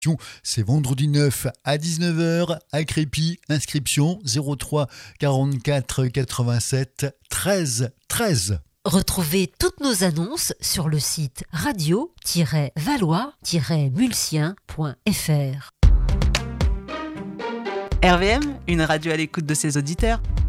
C'est vendredi 9 à 19h à Crépy. Inscription 03 44 87 13 13. Retrouvez toutes nos annonces sur le site radio-valois-mulsien.fr. RVM, une radio à l'écoute de ses auditeurs.